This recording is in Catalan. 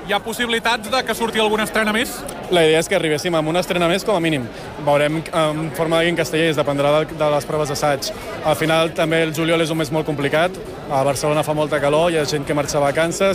Hi ha possibilitats de que surti alguna estrena més? La idea és que arribéssim amb una estrena més com a mínim. Veurem en forma de Castellers, dependrà de les proves d'assaig. Al final també el juliol és un mes molt complicat, a Barcelona fa molta calor, hi ha gent que marxa a vacances,